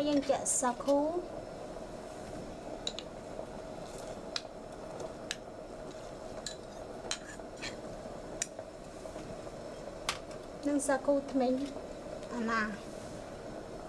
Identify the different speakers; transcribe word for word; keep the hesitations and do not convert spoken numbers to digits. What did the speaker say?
Speaker 1: ហើយយើងចាក់សាគូនឹងសាគូថ្មីអាណា